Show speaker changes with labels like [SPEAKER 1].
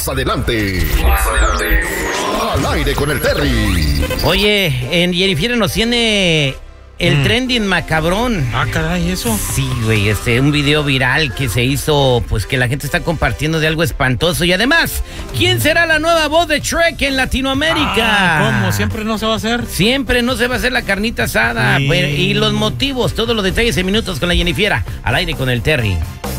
[SPEAKER 1] Más adelante. Al aire con el Terry.
[SPEAKER 2] Oye, en Jennifer nos tiene el trending macabrón.
[SPEAKER 3] Ah, caray, ¿eso?
[SPEAKER 2] Sí, güey, un video viral que se hizo, pues que la gente está compartiendo de algo espantoso. Y además, ¿quién será la nueva voz de Shrek en Latinoamérica?
[SPEAKER 3] ¿Cómo? ¿Siempre no se va a hacer?
[SPEAKER 2] Siempre no se va a hacer la carnita asada.
[SPEAKER 3] Sí.
[SPEAKER 2] Y los motivos, todos los detalles en minutos con la Jennifer. Al aire con el Terry.